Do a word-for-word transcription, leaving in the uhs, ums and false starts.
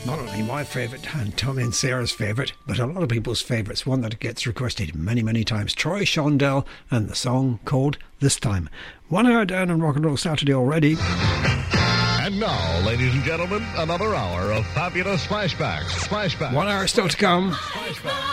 not only my favourite and Tommy and Sarah's favourite, but a lot of people's favourites, one that gets requested many, many times. Troy Shondell and the song called This Time. One hour down on Rock and Roll Saturday already. And now, ladies and gentlemen, another hour of fabulous flashbacks. Flashbacks. One hour still to come. Flashbacks.